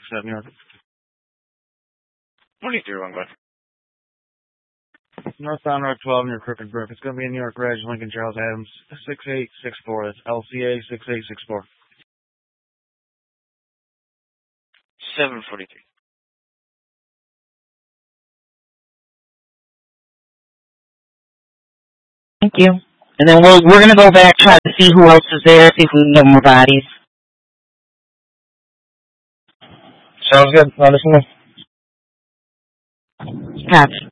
Step, New York. 23-1, go ahead. Northbound Route 12 near Crooked Brook. It's going to be in New York Garage, Lincoln Charles Adams, 6864. That's LCA 6864. 743. Thank you. And then we're going to go back, try to see who else is there, see if we can get more bodies. Sounds good. I'll listen. Gotcha.